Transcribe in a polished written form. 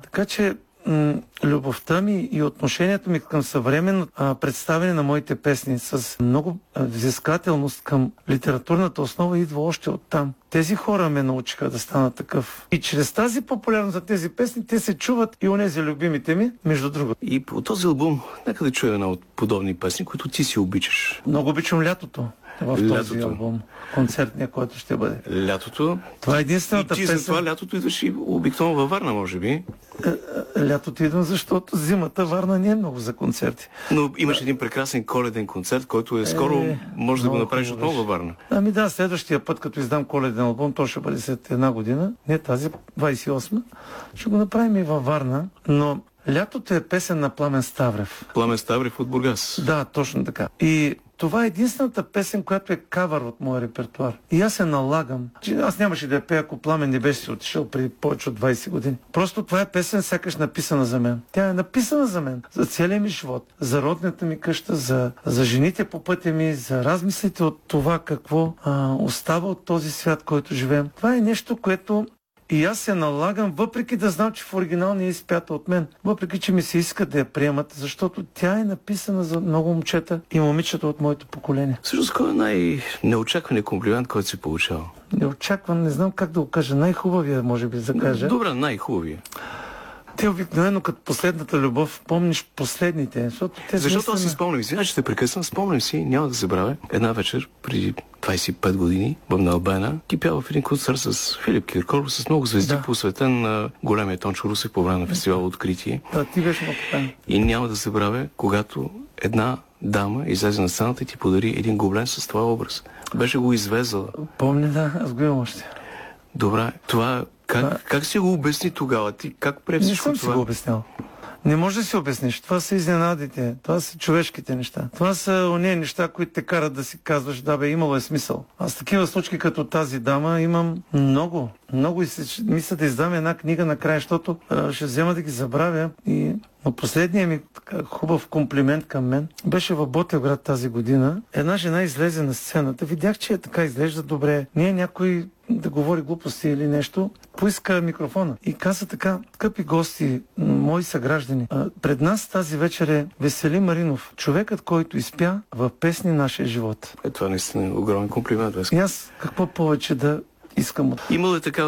Така че любовта ми и отношението ми към съвременно представяне на моите песни с много взискателност към литературната основа идва още оттам. Тези хора ме научиха да стана такъв. И чрез тази популярност за тези песни, те се чуват и онези любимите ми, между другото. И по този албум, нека да чуя една от подобни песни, които ти си обичаш. Много обичам лятото в този албум. Концертния, който ще бъде. Лятото? Това е единствената песен. И ти за това лятото идваш и обикновено във Варна, може би? Лятото идвам, защото зимата Варна не е много за концерти. Но имаш един прекрасен коледен концерт, който е скоро, може да го направиш отново във Варна. Ами да, следващия път, като издам коледен албум, то ще бъде след една година, не тази, 28-ма, ще го направим и във Варна, но лятото е песен на Пламен Ставрев. Пламен Ставрев от Бургас. Да, точно така. И това е единствената песен, която е кавър от моя репертуар. И аз се налагам. Аз нямаше да я пея, ако Пламен не беше си отишъл преди повече от 20 години. Просто това е песен сякаш написана за мен. Тя е написана за мен. За целия ми живот. За родната ми къща, за жените по пътя ми, за размислите от това какво остава от този свят, който живеем. Това е нещо, което и аз се налагам, въпреки да знам, че в оригинал не е изпята от мен. Въпреки, че ми се иска да я приемат, защото тя е написана за много момчета и момичета от моето поколение. Всъщност, кой е най-неочакваният комплимент, който си получавал? Неочакван, не знам как да го кажа. Най-хубавия, може би, да кажа. Добре, най-хубавия. Те обикновено като последната любов помниш последните. Защото аз си спомням, извиня, че те прекъсвам, спомням си, няма да забравя, една вечер преди 25 години в Албена, ти пява в един концерт с Филип Киркоров, с много звезди, посветен на големия Тончо Русев по време на фестивал Откритие. Да, ти беше покупен. И няма да забравя, когато една дама излезе на сцената и ти подари един гоблен с твоя образ. Беше го извезала. Помня, да, аз го имам още. Добре, това как си го обясни тогава? Ти как прие всичко това? Не съм си го обяснял. Не може да си обясниш. Това са изненадите. Това са човешките неща. Това са онези неща, които те карат да си казваш, да бе, имало е смисъл. Аз такива случки като тази дама имам много. Много и мисля да издам една книга накрая, защото ще взема да ги забравя. Но последният ми хубав комплимент към мен беше в Ботевград тази година. Една жена излезе на сцената. Видях, че така изглежда добре. Не е някой да говори глупости или нещо. Поиска микрофона и каза така: скъпи гости, мои съграждани, пред нас тази вечер е Веселин Маринов, човекът, който изпя в песни нашия живот. Това наистина е огромен комплимент. И аз какво повече да искам от... Има ли такава